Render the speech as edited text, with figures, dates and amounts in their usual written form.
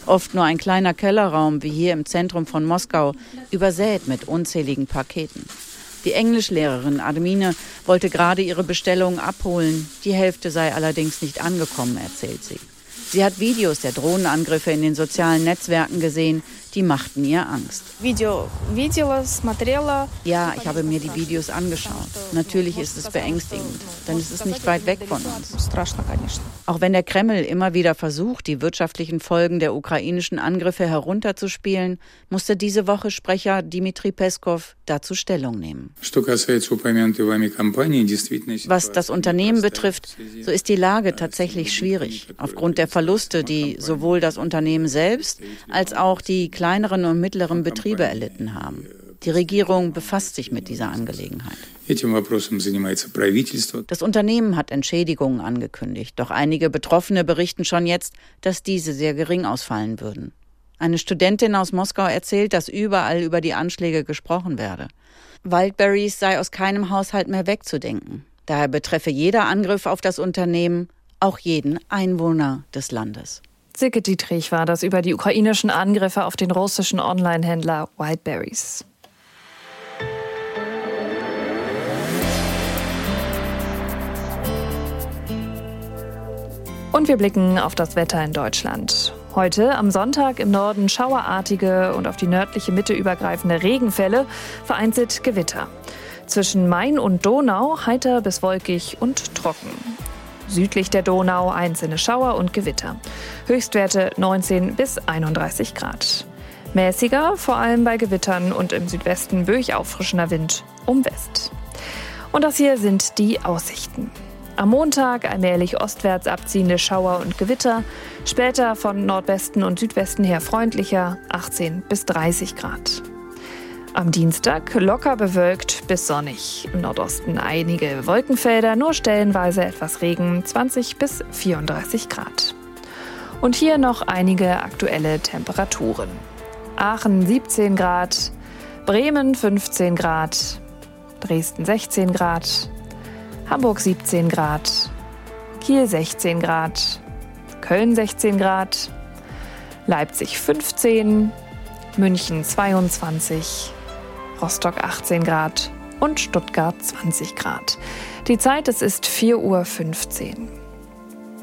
Oft nur ein kleiner Kellerraum, wie hier im Zentrum von Moskau, übersät mit unzähligen Paketen. Die Englischlehrerin Admine wollte gerade ihre Bestellungen abholen. Die Hälfte sei allerdings nicht angekommen, erzählt sie. Sie hat Videos der Drohnenangriffe in den sozialen Netzwerken gesehen, die machten ihr Angst. Ja, ich habe mir die Videos angeschaut. Natürlich ist es beängstigend, denn es ist nicht weit weg von uns. Auch wenn der Kreml immer wieder versucht, die wirtschaftlichen Folgen der ukrainischen Angriffe herunterzuspielen, musste diese Woche Sprecher Dmitri Peskov dazu Stellung nehmen. Was das Unternehmen betrifft, so ist die Lage tatsächlich schwierig. Aufgrund der Verluste, die sowohl das Unternehmen selbst als auch die kleineren und mittleren Betriebe erlitten haben. Die Regierung befasst sich mit dieser Angelegenheit. Das Unternehmen hat Entschädigungen angekündigt, doch einige Betroffene berichten schon jetzt, dass diese sehr gering ausfallen würden. Eine Studentin aus Moskau erzählt, dass überall über die Anschläge gesprochen werde. Wildberries sei aus keinem Haushalt mehr wegzudenken. Daher betreffe jeder Angriff auf das Unternehmen auch jeden Einwohner des Landes. Silke Dietrich war das über die ukrainischen Angriffe auf den russischen Online-Händler Wildberries. Und wir blicken auf das Wetter in Deutschland. Heute am Sonntag im Norden schauerartige und auf die nördliche Mitte übergreifende Regenfälle, vereinzelt Gewitter. Zwischen Main und Donau heiter bis wolkig und trocken. Südlich der Donau einzelne Schauer und Gewitter. Höchstwerte 19 bis 31 Grad. Mäßiger, vor allem bei Gewittern und im Südwesten böig auffrischender Wind um West. Und das hier sind die Aussichten. Am Montag allmählich ostwärts abziehende Schauer und Gewitter, später von Nordwesten und Südwesten her freundlicher, 18 bis 30 Grad. Am Dienstag locker bewölkt bis sonnig. Im Nordosten einige Wolkenfelder, nur stellenweise etwas Regen, 20 bis 34 Grad. Und hier noch einige aktuelle Temperaturen. Aachen 17 Grad, Bremen 15 Grad, Dresden 16 Grad, Hamburg 17 Grad, Kiel 16 Grad, Köln 16 Grad, Leipzig 15, München 22, Rostock 18 Grad und Stuttgart 20 Grad. Die Zeit, es ist 4:15 Uhr.